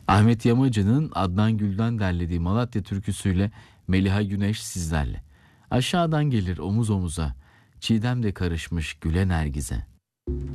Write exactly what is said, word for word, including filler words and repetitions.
Ahmet Yamacı'nın Adnan Gül'den derlediği Malatya türküsüyle Meliha Güneş sizlerle. Aşağıdan gelir omuz omuza, çiğdem de karışmış güle nergize.